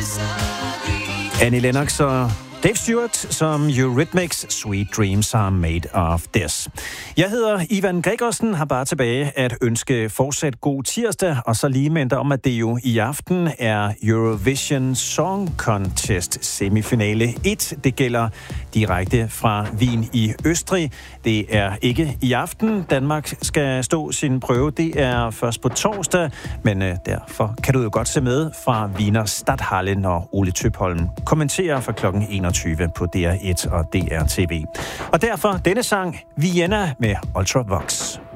Annie Lennox og Dave Stewart som Eurythmics Sweet Dreams Are Made of This. Jeg hedder Ivan Gregersen, har bare tilbage at ønske fortsat god tirsdag, og så lige mindre om, at det jo i aften er Eurovision Song Contest semifinale 1. Det gælder direkte fra Wien i Østrig. Det er ikke i aften. Danmark skal stå sin prøve. Det er først på torsdag, men derfor kan du jo godt se med fra Wiener Stadthalle, når Ole Tøpholm kommenterer fra klokken 21 på DR1 og DR TV. Og derfor denne sang Vienna med Ultravox.